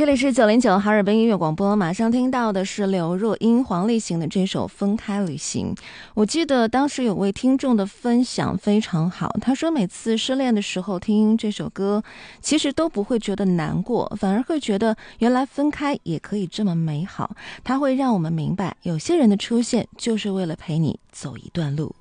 这里是909哈尔滨音乐广播，马上听到的是刘若英、黄立行的这首《分开旅行》。我记得当时有位听众的分享非常好，他说每次失恋的时候听这首歌，其实都不会觉得难过，反而会觉得原来分开也可以这么美好。它会让我们明白，有些人的出现就是为了陪你走一段路。